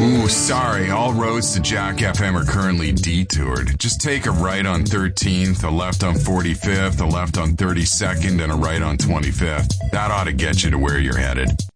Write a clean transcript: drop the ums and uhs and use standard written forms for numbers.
Ooh, sorry. All roads to Jack FM are currently detoured. Just take a right on 13th, a left on 45th, a left on 32nd, and a right on 25th. That ought to get you to where you're headed.